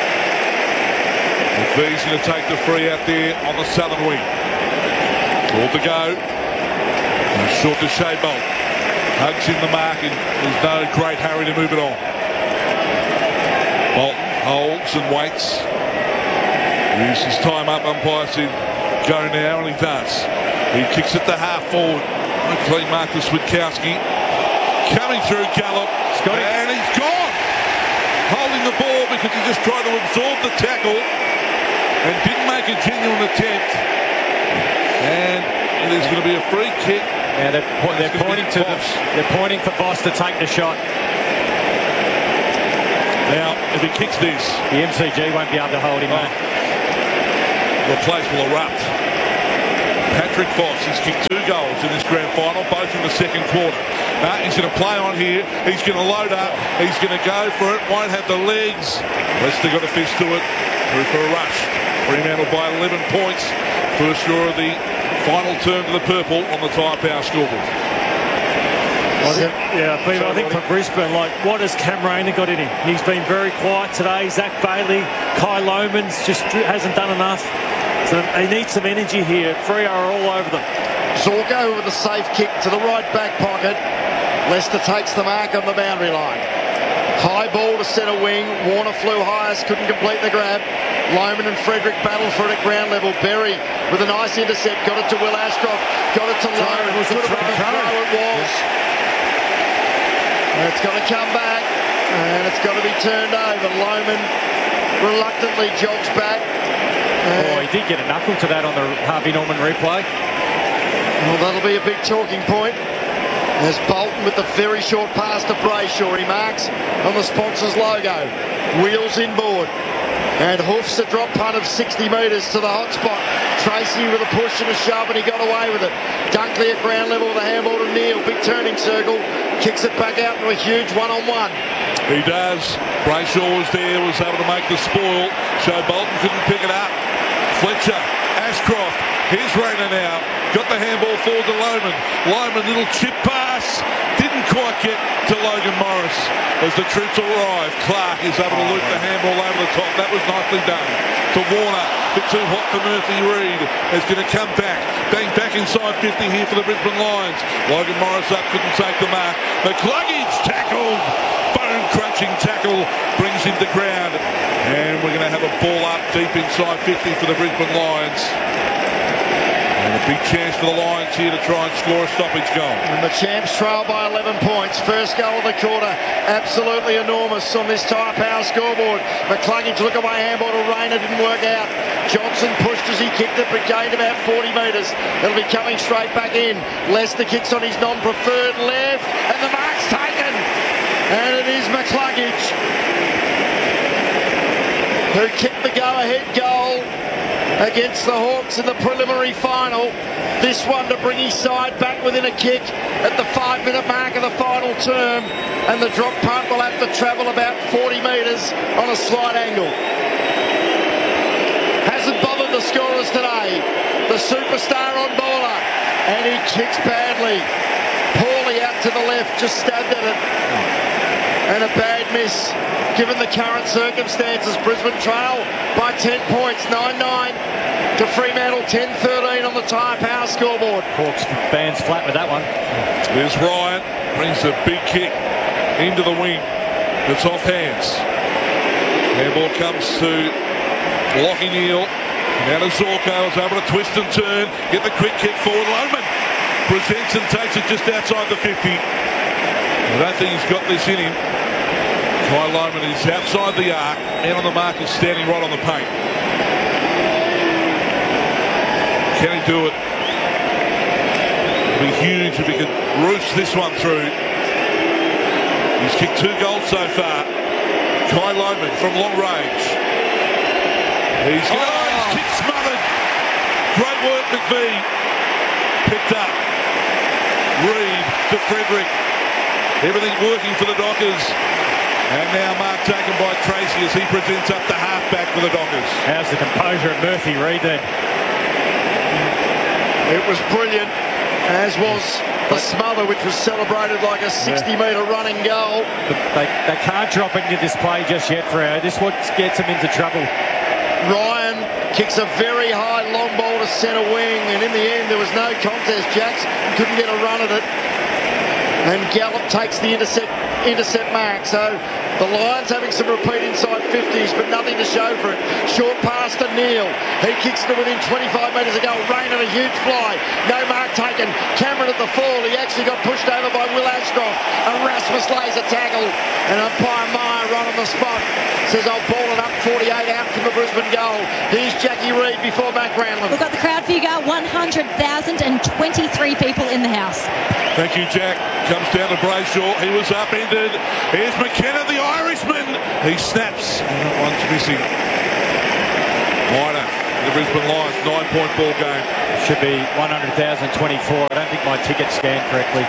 McVee's going to take the free out there on the southern wing. All to go. And short to Shea Bolt. Hugs in the mark, and there's no great hurry to move it on. Bolton holds and waits. Uses time up. Umpire said go now, and he does. He kicks it to half forward. Clean Marcus Witkowski. Coming through Gallup. And he's gone. Holding the ball because he just tried to absorb the tackle and didn't make a genuine attempt. And there's going to be a free kick. Yeah, they're pointing for Boss to take the shot. Now, if he kicks this, the MCG won't be able to hold him back. The place will erupt. Patrick Voss has kicked 2 goals in this grand final, both in the second quarter. He's going to play on here. He's going to load up. He's going to go for it. Won't have the legs. Leicester got a fist to it. Through for a rush. Fremantle by 11 points. First draw of the final turn to the purple on the Tyre Power scoreboard. I think for Brisbane, what has Cam Rayner got in him? He's been very quiet today. Zach Bailey, Kai Lomans just hasn't done enough. So they need some energy here. Freo are all over them. Zorko with a safe kick to the right back pocket. Leicester takes the mark on the boundary line. High ball to centre wing. Warner flew highest, couldn't complete the grab. Loman and Frederick battle for it at ground level. Berry with a nice intercept. Got it to Will Ashcroft. Got it to Loman. Could have been a throw. It was. And it's got to come back. And it's got to be turned over. Loman reluctantly jogs back. He did get a knuckle to that on the Harvey Norman replay. Well, that'll be a big talking point. There's Bolton with the very short pass to Brayshaw. He marks on the sponsor's logo. Wheels inboard. And hoofs a drop punt of 60 metres to the hot spot. Tracy with a push and a shove, and he got away with it. Dunkley at ground level with a handball to Neal. Big turning circle. Kicks it back out to a huge one-on-one. He does. Brayshaw was there, was able to make the spoil. So Bolton couldn't pick it up. Fletcher, Ashcroft, here's Rayner now. Got the handball forward to Loman. Loman, little chip pass. Didn't quite get to Logan Morris. As the troops arrive, Clark is able to loop the handball over the top. That was nicely done. To Warner, bit too hot for Murphy Reid. Is going to come back. Bang back inside 50 here for the Brisbane Lions. Logan Morris up, couldn't take the mark. McCluggage tackled. Bone-crunching tackle brings him to ground. And we're going to have a ball up deep inside 50 for the Brisbane Lions. And a big chance for the Lions here to try and score a stoppage goal. And the champs trail by 11 points. First goal of the quarter, absolutely enormous on this Tyre Power scoreboard. McCluggage took away handball to Rayner, didn't work out. Johnson pushed as he kicked it, but gained about 40 metres. It'll be coming straight back in. Leicester kicks on his non-preferred left, and the mark's taken. And it is McCluggage who kicked the go-ahead goal against the Hawks in the preliminary final. This one to bring his side back within a kick at the 5-minute mark of the final term. And the drop punt will have to travel about 40 metres on a slight angle. Hasn't bothered the scorers today. The superstar on baller. And he kicks badly. Poorly out to the left, just stabbed at it. And a bad miss. Given the current circumstances, Brisbane trail by 10 points, 9-9 to Fremantle, 10-13 on the Tyre Power scoreboard. Hawks fans flat with that one. There's Ryan, brings a big kick into the wing. It's off hands. Handball comes to Lockie Neal. Now to Zorko, is able to twist and turn, get the quick kick forward. Loman presents and takes it just outside the 50. I don't think he's got this in him. Kai Loman is outside the arc, and on the mark is standing right on the paint. Can he do it? It'll be huge if he could roost this one through. He's kicked 2 goals so far. Kai Loman from long range. He's kicked smothered. Great work, McVee. Picked up. Reid to Frederick. Everything working for the Dockers. And now mark taken by Tracy as he presents up the halfback for the Dockers. How's the composure of Murphy Reid then? It was brilliant, as was the smother, which was celebrated like a 60-metre running goal. They can't drop into this play just yet, Freo. This what gets them into trouble. Ryan kicks a very high long ball to centre wing, and in the end there was no contest. Jackson couldn't get a run at it. And Gallup takes the intercept mark. So the Lions having some repeat inside 50s, but nothing to show for it. Short pass to Neil. He kicks to within 25 metres of goal. Rain at a huge fly. No mark taken. Cameron at the fall. He actually got pushed over by Will Ashcroft. Erasmus lays a tackle. And umpire Meyer right on the spot says, I'll ball it up 48 out from the Brisbane goal. Here's Jackie Reid before Mac Ranlin. We've got the crowd figure, 100,023 people in the house. Thank you, Jack. Comes down to Brayshaw. He was upended. Here's McKenna, the Irishman. He snaps. And that one's missing. Minor. The Brisbane Lions, 9-point ball game. Should be 100,024. I don't think my ticket scanned correctly.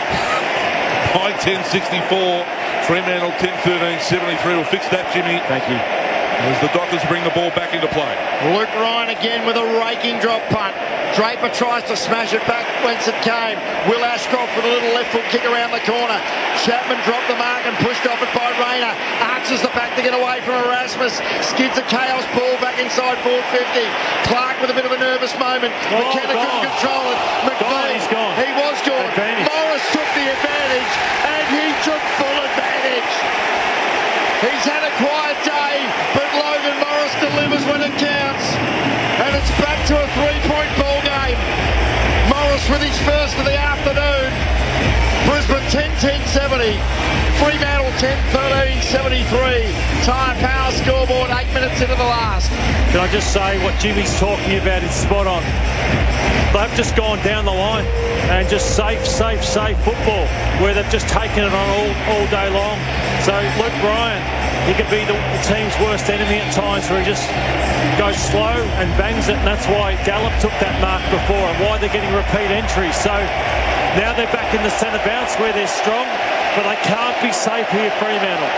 9-10-64. Fremantle 10-13-73. We'll fix that, Jimmy. Thank you. As the Dockers bring the ball back into play. Luke Ryan again with a raking drop punt. Draper tries to smash it back whence it came. Will Ashcroft with a little left foot kick around the corner. Chapman dropped the mark and pushed off it by Rayner. Arches the back to get away from Erasmus. Skids a chaos ball back inside 450. Clark with a bit of a nervous moment. McKenna couldn't control it. McVeigh, he was gone. Morris took the advantage and he took full advantage. He's had a quiet day, but Logan Morris delivers when it counts. And it's back to a 3-point ball game. Morris with his first of the afternoon. Brisbane 10-10-70. Fremantle 10-13-73. Tyre Power scoreboard 8 minutes into the last. Can I just say what Jimmy's talking about is spot on. They've just gone down the line and just safe football where they've just taken it on all day long. So Luke Ryan, he could be the team's worst enemy at times where he just goes slow and bangs it, and that's why Gallup took that mark before and why they're getting repeat entries. So now they're back in the centre bounce where they're strong, but they can't be safe here, Fremantle.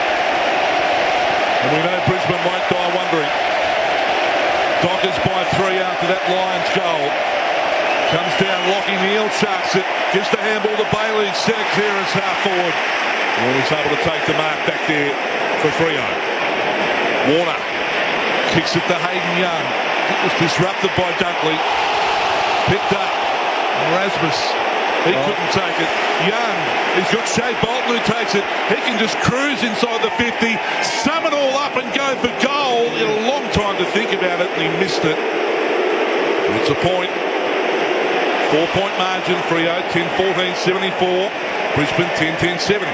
And we know Brisbane won't die wondering. Dockers by 3 after that Lions goal. Comes down, Lockie Neal chucks it. Gives the handball to Bailey. Set it clear as half forward. Warner's able to take the mark back there for Freo. Warner kicks it to Hayden Young. It was disrupted by Dunkley. Picked up. Erasmus. He couldn't take it. Young. He's got Shea Bolton who takes it. He can just cruise inside the 50. Sum it all up and go for goal. In a long time to think about it, and he missed it. It's a point. 4-point margin. Freo 10-14-74. Brisbane 10-10-70.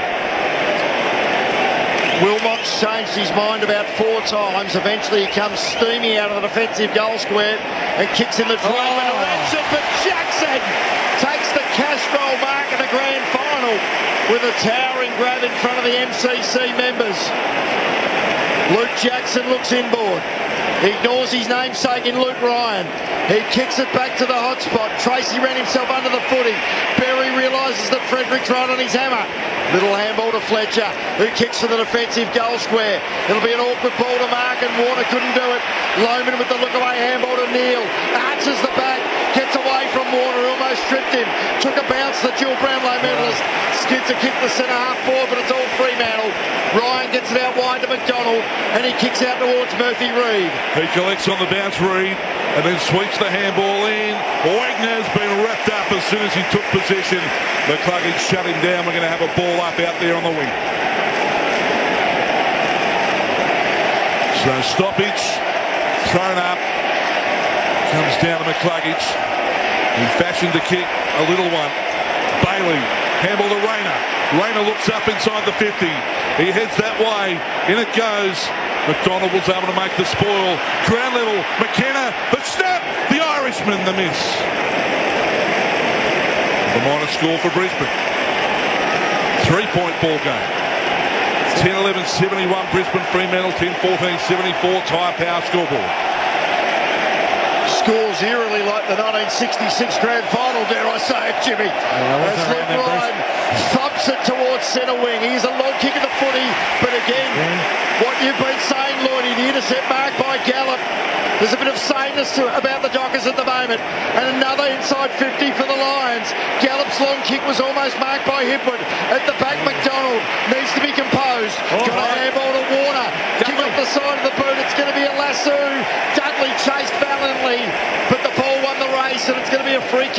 Wilmot's changed his mind about 4 times. Eventually he comes steamy out of the defensive goal square and kicks in the Draper direction. But Jackson takes the Castrol mark in the grand final with a towering grab in front of the MCC members. Luke Jackson looks inboard. He ignores his namesake in Luke Ryan. He kicks it back to the hot spot. Tracy ran himself under the footing. Berry realises that Frederick's right on his hammer. Little handball to Fletcher, who kicks to the defensive goal square. It'll be an awkward ball to mark, and Warner couldn't do it. Loman with the look-away handball to Neal. Arches the back, gets away from Warner, almost tripped him. Took a bounce, the dual Brownlow medalist. Skids a kick to centre half forward, but it's all Fremantle. Ryan gets it out wide to McDonald, and he kicks out towards Murphy Reid. He collects on the bounce, Reid, and then sweeps the handball in. Wagner's been wrapped up as soon as he took possession. McCluggage shut him down. We're going to have a ball up out there on the wing. So stoppage, thrown up, comes down to McCluggage. He fashioned the kick, a little one. Bailey, handball to Rayner. Rayner looks up inside the 50. He heads that way. In it goes. McDonald was able to make the spoil. Ground level, McKenna, the snap, the Irishman, the miss. The minor score for Brisbane. 3-point ball game. 10-11-71 Brisbane, Fremantle 10-14-74 Tyre Power scoreboard. Scores eerily like the 1966 grand final, dare I say it, Jimmy. As Luke Ryan thumps it towards centre wing. He's a long kick at the footy, but again, what you've been saying, Lloydie, the intercept mark by Gallup. There's a bit of sameness about the Dockers at the moment. And another inside 50 for the Lions. Gallup's long kick was almost marked by Hipwood. At the back, McDonald needs to be composed. Got a handball to Warner. Kick off the side of the boot. It's going to be a lasso. Dudley chased valiantly, but the ball won the race, and it's going to be a free kick to Berry.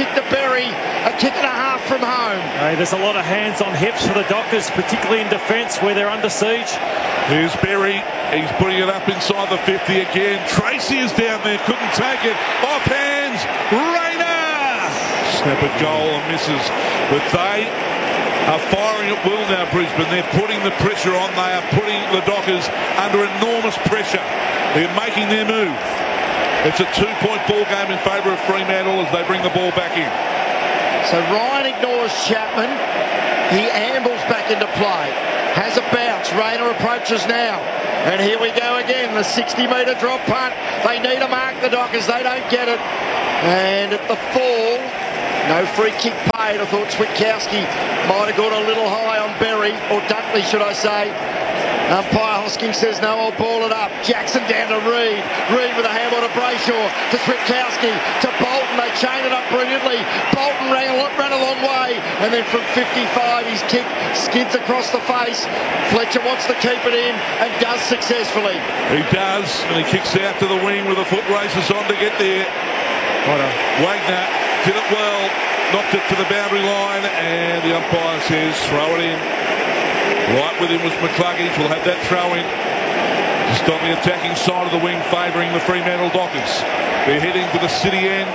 Berry, a kick and a half from home. Hey, there's a lot of hands on hips for the Dockers, particularly in defence where they're under siege. Here's Berry. He's putting it up inside the 50 again. Tracy is down there, couldn't take it. Off hands, Rayner! Snap at goal and misses. But they are firing at will now, Brisbane. They're putting the pressure on. They are putting the Dockers under enormous pressure. They're making their move. It's a 2-point ball game in favour of Fremantle as they bring the ball back in. So Ryan ignores Chapman. He ambles back into play. Has a bounce. Rayner approaches now. And here we go again. The 60-metre drop punt. They need to mark the Dockers. They don't get it. And at the fall, no free kick paid. I thought Switkowski might have got a little high on Berry, or Dunkley, should I say. Umpire Hosking says no, I'll ball it up. Jackson down to Reid. Reid with a handball to Brayshaw, to Switkowski, to Bolton. They chain it up brilliantly. Bolton ran a long way, and then from 55 his kick skids across the face. Fletcher wants to keep it in and does successfully. He does, and he kicks out to the wing with a foot races on to get there. Wagner did it well, knocked it to the boundary line, and the umpire says throw it in. Right with him was McCluggage. We'll have that throw in. Just on the attacking side of the wing, favouring the Fremantle Dockers. They're heading to the city end.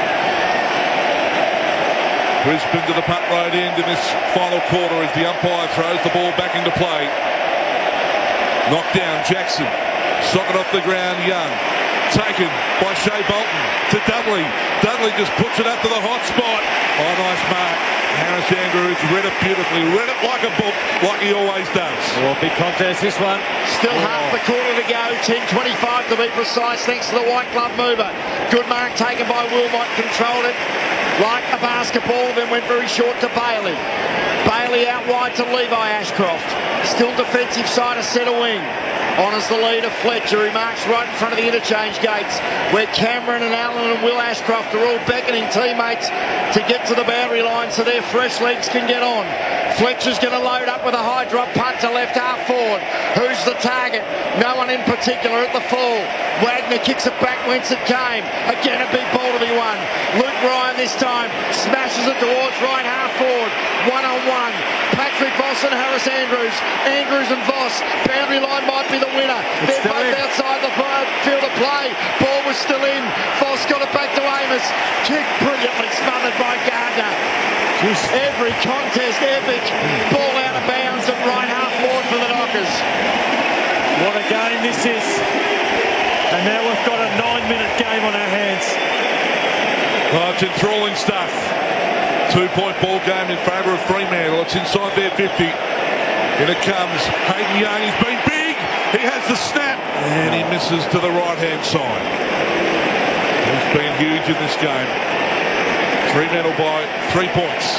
Brisbane to the punt road end in this final quarter as the umpire throws the ball back into play. Knocked down, Jackson. Socket off the ground, Young. Taken by Shea Bolton to Dudley. Dudley just puts it up to the hot spot. Oh, nice mark. Harris Andrews read it beautifully. Read it like a book, like he always does. Oh, big contest, this one. Still half the quarter to go. 10:25 to be precise, thanks to the white glove mover. Good mark taken by Wilmot. Controlled it like a basketball, then went very short to Bailey. Bailey out wide to Levi Ashcroft. Still defensive side of centre wing. Honours the lead of Fletcher, who marks right in front of the interchange gates, where Cameron and Allen and Will Ashcroft are all beckoning teammates to get to the boundary line so their fresh legs can get on. Fletcher's going to load up with a high drop punt to left half forward. Who's the target? No one in particular at the fall. Wagner kicks it back whence it came. Again, a big ball to be won. Luke Ryan this time smashes it towards right half forward. One-on-one. Patrick Voss and Harris Andrews. Andrews and Voss. Boundary line might be the winner. They're both outside the field of play. Ball was still in. Voss got it back to Amos. Kicked brilliantly, smothered by Gardner. Every contest epic. Ball out of bounds and right half forward for the Dockers. What a game this is. And now we've got a 9-minute game on our hands. Oh, it's enthralling stuff. 2-point ball game in favour of Fremantle. It's inside their 50. In it comes Hayden Young. He's been big. He has the snap. And he misses to the right-hand side. He's been huge in this game. Fremantle by 3 points.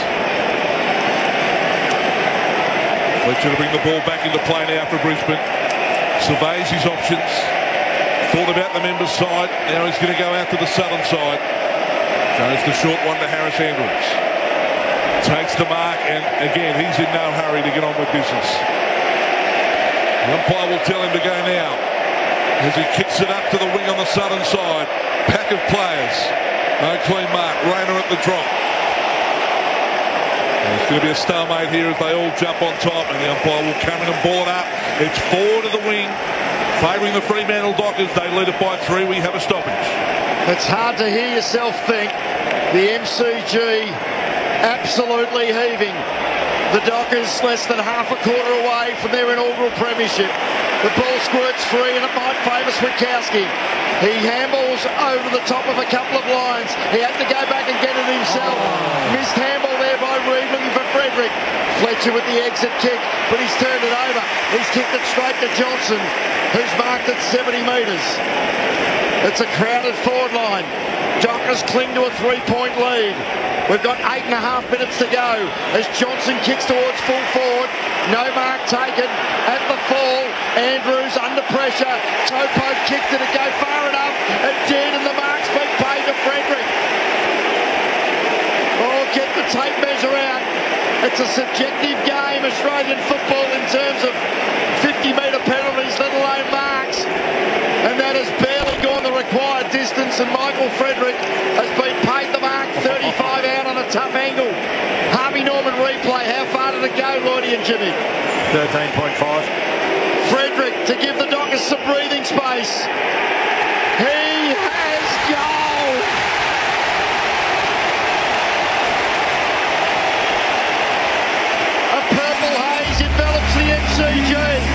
Fletcher to bring the ball back into play now for Brisbane. Surveys his options. Thought about the members' side. Now he's going to go out to the southern side. Goes the short one to Harris Andrews. Takes the mark, and again, he's in no hurry to get on with business. The umpire will tell him to go now as he kicks it up to the wing on the southern side. Pack of players. No clean mark. Rayner at the drop. And it's going to be a stalemate here as they all jump on top, and the umpire will come in and ball it up. It's forward to the wing, favouring the Fremantle Dockers. They lead it by 3. We have a stoppage. It's hard to hear yourself think. The MCG absolutely heaving. The Dockers less than half a quarter away from their inaugural premiership. The ball squirts free and it might favour Switkowski. He handballs over the top of a couple of lines. He had to go back and get it himself. Missed handball there by Reid, looking for Frederick. Fletcher with the exit kick, but he's turned it over. He's kicked it straight to Johnson, who's marked at 70 metres. It's a crowded forward line. Dockers cling to a 3-point lead. We've got 8.5 minutes to go as Johnson kicks towards full forward. No mark taken at the fall. Andrews under pressure. Topo kicked it to go far enough. It did, and the mark's been paid to Frederick. Oh, get the tape measure out. It's a subjective game, Australian football, in terms of 50-metre penalties, let alone marks. And that has barely gone the required distance, and Michael Frederick has been paid the mark, 35 out on a tough angle. Harvey Norman replay. How far did it go, Lloydie and Jimmy? 13.5. Frederick to give the Dockers some breathing space. He has goal. A purple haze envelops the MCG.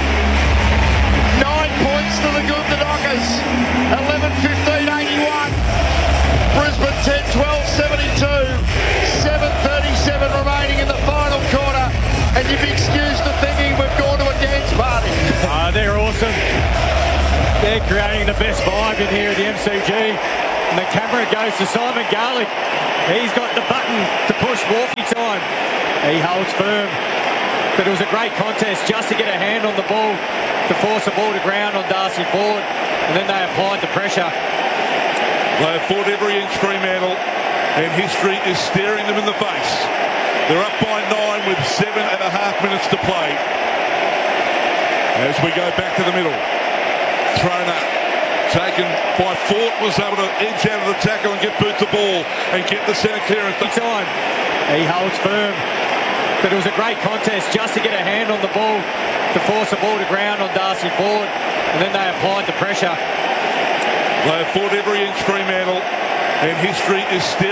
9 points to the good, the Dockers. 11-15-81. Brisbane 10-12-72. 7:37 remaining in the final quarter. And you've excused the thinking we've gone to a dance party. They're awesome. They're creating the best vibe in here at the MCG. And the camera goes to Simon Garlick. He's got the button to push Wolfie time. He holds firm. But it was a great contest just to get a hand on the ball, to force the ball to ground on Darcy Ford. And then they applied the pressure. They have fought every inch, Fremantle, and history is staring them in the face. They're up by 9 with 7.5 minutes to play. As we go back to the middle. Thrown up. Taken by Fort, was able to edge out of the tackle and get boot the ball and get the centre clearance. Time. He holds firm. But it was a great contest just to get a hand on the ball, to force the ball to ground on Darcy Ford. And then they applied the pressure. They have fought every inch, Fremantle, and history is staring